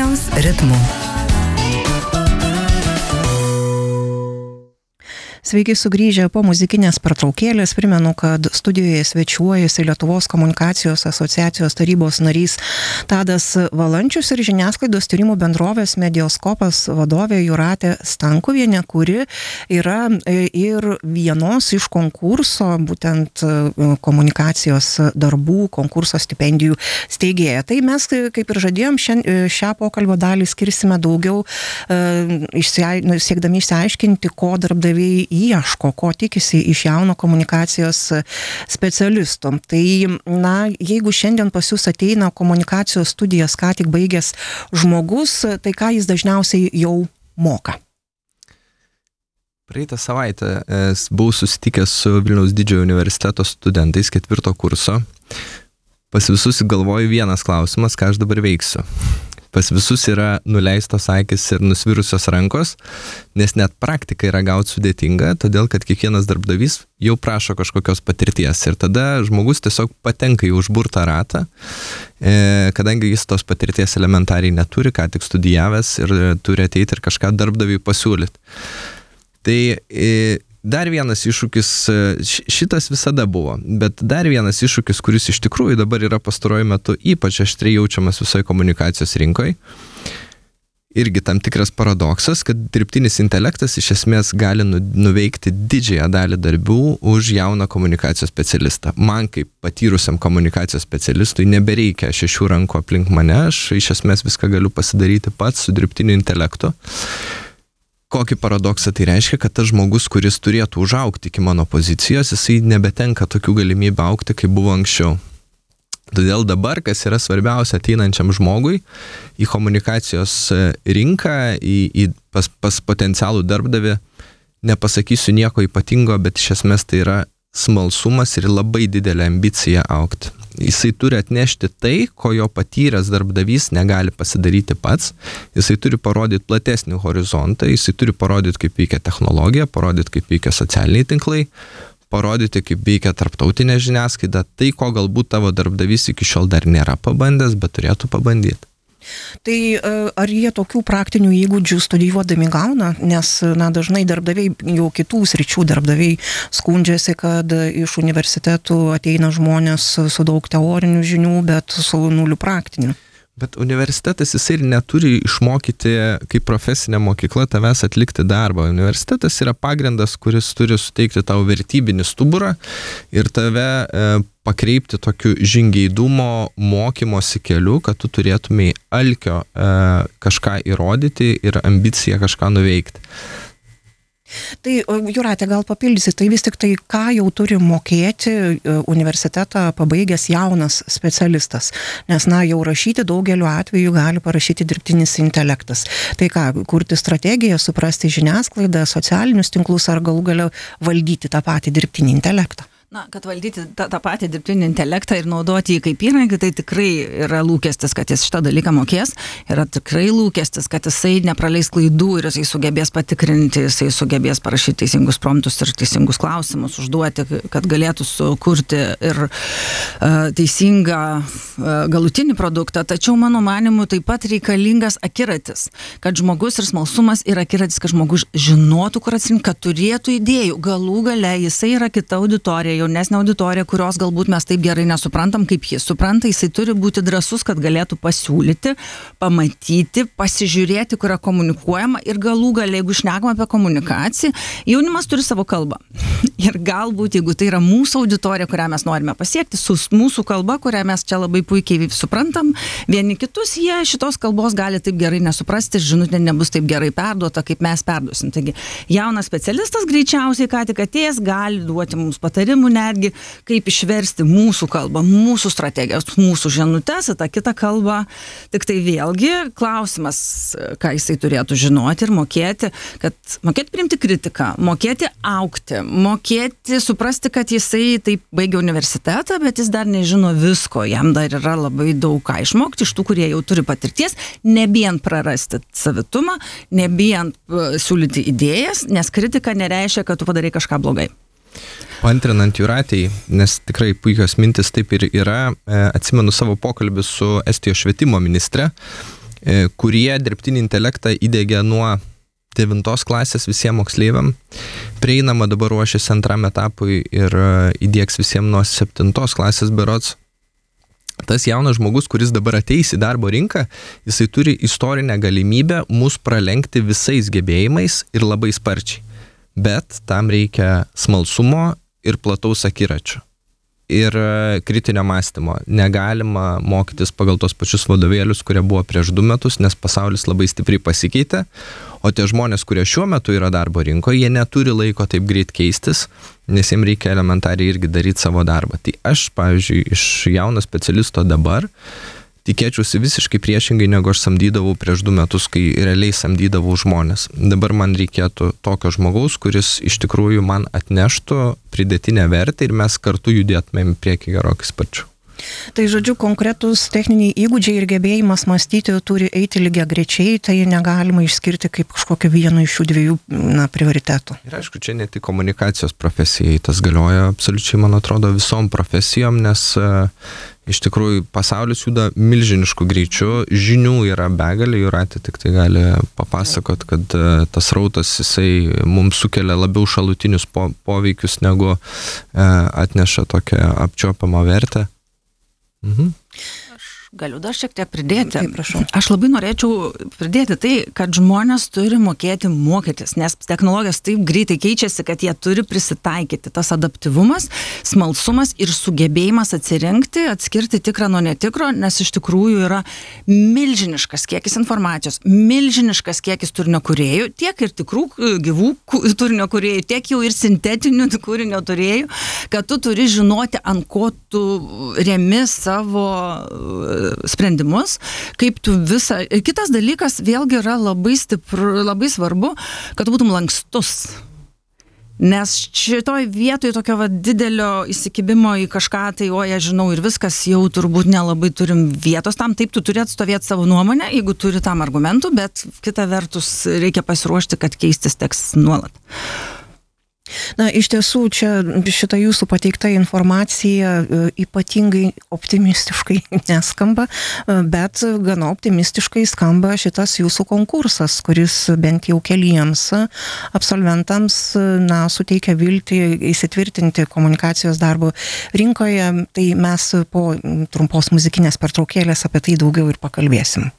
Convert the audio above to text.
Vilniaus ritmu. Sveiki sugrįžę po muzikinės pertraukėlės. Primenu, kad studijoje svečiuojasi Lietuvos komunikacijos asociacijos tarybos narys Tadas Valančius ir žiniasklaidos tyrimų bendrovės Medioskopas vadovė Jūratė Stankuvienė, kuri yra ir vienos iš konkurso, būtent komunikacijos darbų, konkurso stipendijų steigėja. Tai mes, kaip ir žadėjom, šią pokalbio dalį skirsime daugiau siekdami išsiaiškinti, ko darbdaviai ieško, ko tikisi iš jauno komunikacijos specialistų. Tai, jeigu šiandien pas jūs ateina komunikacijos studijas ką tik baigęs žmogus, tai ką jis dažniausiai jau moka? Praeitą savaitę buvau susitikęs su Vilniaus didžiojo universiteto studentais 4 kurso. Pas visus galvoju vienas klausimas, ką aš dabar veiksiu. Pas visus yra nuleistos akys ir nusvirusios rankos, nes net praktika yra gauti sudėtinga, todėl kad kiekvienas darbdavys jau prašo kažkokios patirties ir tada žmogus tiesiog patenka į užburtą ratą, kadangi jis tos patirties elementariai neturi, ką tik studijavęs ir turi ateiti ir kažką darbdaviui pasiūlyti. Tai dar vienas iššūkis, šitas visada buvo, bet dar vienas iššūkis, kuris iš tikrųjų dabar yra pastaruoju metu ypač aštriai jaučiamas visoje komunikacijos rinkoje, irgi tam tikras paradoksas, kad dirbtinis intelektas iš esmės gali nuveikti didžiąją dalį darbų už jauną komunikacijos specialistą. Man kaip patyrusiam komunikacijos specialistui nebereikia 6 rankų aplink mane, aš iš esmės viską galiu pasidaryti pats su dirbtiniu intelektu. Kokį paradoksą tai reiškia, kad tas žmogus, kuris turėtų užaugti iki mano pozicijos, jisai nebetenka tokių galimybių augti, kaip buvo anksčiau. Todėl dabar, kas yra svarbiausia ateinančiam žmogui, į komunikacijos rinką, pas potencialų darbdavį, nepasakysiu nieko ypatingo, bet iš esmės tai yra smalsumas ir labai didelė ambicija augti. Jisai turi atnešti tai, ko jo patyręs darbdavys negali pasidaryti pats. Jisai turi parodyti platesnį horizontą, jisai turi parodyti, kaip veikia technologija, parodyti, kaip veikia socialiniai tinklai, parodyti, kaip veikia tarptautinė žiniasklaida, tai, ko galbūt tavo darbdavys iki šiol dar nėra pabandęs, bet turėtų pabandyti. Tai ar jie tokių praktinių įgūdžių studijuodami gauna? Nes dažnai darbdaviai, jau kitų sričių darbdaviai skundžiasi, kad iš universitetų ateina žmonės su daug teorinių žinių, bet su 0 praktinių. Bet universitetas jisai ir neturi išmokyti kaip profesinė mokykla tavęs atlikti darbą. Universitetas yra pagrindas, kuris turi suteikti tau vertybinį stuburą ir tave pakreipti tokiu žingeidumo mokymosi keliu, kad tu turėtumai alkio kažką įrodyti ir ambiciją kažką nuveikti. Tai, Jūratė, gal papildysi, tai vis tik tai, ką jau turi mokėti universitetą pabaigęs jaunas specialistas, nes, jau rašyti daugeliu atveju gali parašyti dirbtinis intelektas. Tai ką, kurti strategiją, suprasti žiniasklaidą, socialinius tinklus ar galų gale valdyti tą patį dirbtinį intelektą? Kad valdyti tą patį dirbtinį intelektą ir naudoti jį kaip įrankį, tai tikrai yra lūkestis, kad jis šitą dalyką mokės. Yra tikrai lūkestis, kad jisai nepraleis klaidų ir jisai sugebės patikrinti, jisai sugebės parašyti teisingus promptus ir teisingus klausimus, užduoti, kad galėtų sukurti ir teisingą galutinį produktą. Tačiau, mano manimu, taip pat reikalingas akiratis, kad žmogus ir smalsumas yra akiratis, kad žmogus žinotų, kur atsirinkti, kad turėtų idėjų. Galų gale jisai yra kita auditorija, jaunesnė auditorija, kurios galbūt mes taip gerai nesuprantam, kaip jis supranta, jisai turi būti drąsus, kad galėtų pasiūlyti, pamatyti, pasižiūrėti, kur yra komunikuojama ir galų gale, jeigu šnekam apie komunikaciją, jaunimas turi savo kalbą. Ir galbūt, jeigu tai yra mūsų auditorija, kurią mes norime pasiekti, su mūsų kalba, kurią mes čia labai puikiai suprantam, vieni kitus, jie šitos kalbos gali taip gerai nesuprasti, žinutė nebus taip gerai perduota, kaip mes perduosim. Taigi, jaunas specialistas greičiausiai, ką tik atėjęs, gali duoti mums patarimų, netgi kaip išversti mūsų kalbą, mūsų strategijas, mūsų žinutes į tą kitą kalbą. Tik tai vėlgi klausimas, ką jisai turėtų žinoti ir mokėti, kad mokėti priimti kritiką, mokėti augti, mokėti suprasti, kad jisai taip baigia universitetą, bet jis dar nežino visko, jam dar yra labai daug ką išmokti iš tų, kurie jau turi patirties, nebijant prarasti savitumą, nebijant siūlyti idėjas, nes kritika nereiškia, kad tu padarai kažką blogai. Paantrinant Jūratei, nes tikrai puikios mintis taip ir yra, atsimenu savo pokalbį su Estijos švietimo ministre kurie dirbtinį intelektą įdėgė nuo 9 klasės visiems moksleiviam. Prieinama dabar ruošiasi 2 etapui ir įdėks visiems nuo 7 klasės berods. Tas jaunas žmogus, kuris dabar ateis į darbo rinką, jisai turi istorinę galimybę mus pralenkti visais gebėjimais ir labai sparčiai. Bet tam reikia smalsumo ir plataus akiračio. Ir kritinio mąstymo. Negalima mokytis pagal tos pačius vadovėlius, kurie buvo prieš 2 metus, nes pasaulis labai stipriai pasikeitė, o tie žmonės, kurie šiuo metu yra darbo rinkoje, jie neturi laiko taip greit keistis, nes jiems reikia elementariai irgi daryti savo darbą. Tai aš, pavyzdžiui, iš jauno specialisto dabar tikėčiausi visiškai priešingai, negu aš samdydavau prieš 2 metus, kai realiai samdydavau žmonės. Dabar man reikėtų tokio žmogaus, kuris iš tikrųjų man atneštų pridėtinę vertę ir mes kartu judėtumėm prieki gerokai sparčiau. Tai žodžiu, konkretus techniniai įgūdžiai ir gebėjimas mąstyti turi eiti lygiagrečiai, tai negalima išskirti kaip kažkokio vieno iš šių 2 prioritetų. Ir aišku, čia ne tik komunikacijos profesijai, tas galioja absoliučiai, man atrodo, visom profesijom, nes iš tikrųjų pasaulis juda milžinišku greičiu, žinių yra begalė, Jūratė tik tai gali papasakot, kad tas rautas jisai mums sukelia labiau šalutinius poveikius, negu atneša tokią apčiuopiamą vertę. Aš galiu dar šiek tiek pridėti. Taip, prašau. Aš labai norėčiau pridėti tai, kad žmonės turi mokėti mokytis, nes technologijos taip greitai keičiasi, kad jie turi prisitaikyti. Tas adaptyvumas, smalsumas ir sugebėjimas atsirinkti, atskirti tikrą nuo netikro, nes iš tikrųjų yra milžiniškas kiekis informacijos, milžiniškas kiekis turinio kūrėjų, tiek ir tikrų gyvų turinio kūrėjų, tiek jau ir sintetinių turinio turėjų, kad tu turi žinoti, ant ko tu remi savo sprendimus, kaip tu visą... Kitas dalykas vėlgi yra labai svarbu, kad būtum lankstus. Nes šitoj vietoj tokio didelio įsikibimo į kažką, tai aš žinau ir viskas, jau turbūt nelabai turim vietos tam, taip tu turi atstovėti savo nuomonę, jeigu turi tam argumentų, bet kita vertus reikia pasiruošti, kad keistis teks nuolat. Na, iš tiesų, čia šita jūsų pateikta informacija ypatingai optimistiškai neskamba, bet gana optimistiškai skamba šitas jūsų konkursas, kuris bent jau keliems absolventams, suteikia viltį įsitvirtinti komunikacijos darbo rinkoje. Tai mes po trumpos muzikinės pertraukėlės apie tai daugiau ir pakalbėsim.